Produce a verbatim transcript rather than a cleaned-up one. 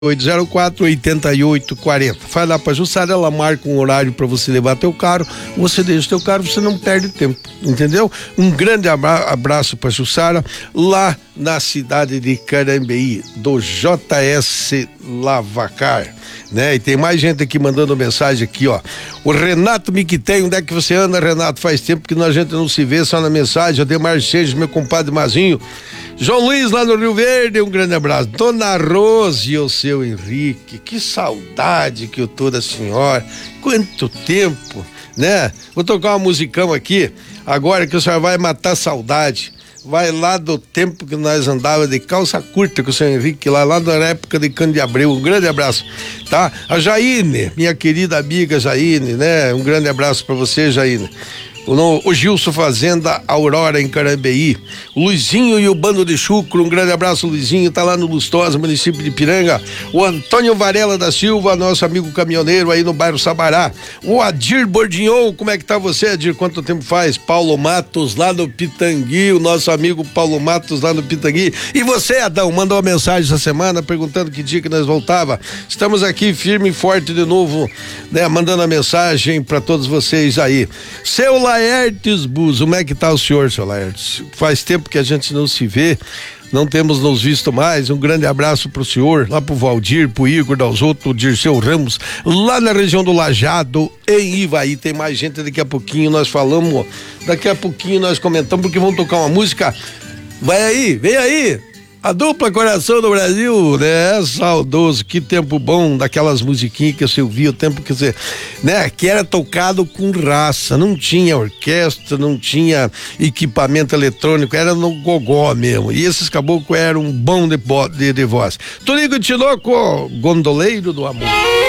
oito zero quatro, oito oito quatro zero. Vai lá pra Jussara, ela marca um horário para você levar teu carro, você deixa teu carro, você não perde tempo, entendeu? Um grande abra- abraço pra Jussara, lá na cidade de Carambeí, do J S Lavacar, né? E tem mais gente aqui mandando mensagem aqui, ó. O Renato Miquitém, onde é que você anda, Renato? Faz tempo que a gente não se vê, só na mensagem. Ademar Seixas, meu compadre Mazinho. João Luiz, lá no Rio Verde, um grande abraço. Dona Rose e o seu Henrique, que saudade que eu tô da senhora. Quanto tempo, né? Vou tocar uma musicão aqui, agora que o senhor vai matar a saudade. Vai lá do tempo que nós andava de calça curta com o seu Henrique, lá, lá na época de Cândido de Abreu. Um grande abraço, tá? A Jaine, minha querida amiga Jaine, né? Um grande abraço pra você, Jaine. O, o Gilson Fazenda Aurora em Carambeí, o Luizinho e o Bando de Chucro, um grande abraço, Luizinho, tá lá no Lustosa, município de Piranga. O Antônio Varela da Silva, nosso amigo caminhoneiro aí no bairro Sabará. O Adir Bordignon, como é que tá você, Adir? Quanto tempo faz? Paulo Matos lá no Pitangui, o nosso amigo Paulo Matos lá no Pitangui. E você, Adão, mandou uma mensagem essa semana perguntando que dia que nós voltava. Estamos aqui firme e forte de novo, né? Mandando a mensagem para todos vocês aí. Seu Laertes Bus, como é que tá o senhor, seu Laertes? Faz tempo que a gente não se vê, não temos nos visto mais. Um grande abraço pro senhor, lá pro Valdir, pro Igor Dalzotto, pro Dirceu Ramos, lá na região do Lajado, em Ivaí. Tem mais gente, daqui a pouquinho nós falamos, daqui a pouquinho nós comentamos, porque vamos tocar uma música. Vai aí, vem aí! A dupla Coração do Brasil, né? Saudoso, que tempo bom daquelas musiquinhas que você ouvia, o tempo que você, né? Que era tocado com raça, não tinha orquestra, não tinha equipamento eletrônico, era no gogó mesmo. E esses caboclos eram um bom de, de, de voz. Tonico Tinoco, Gondoleiro do Amor.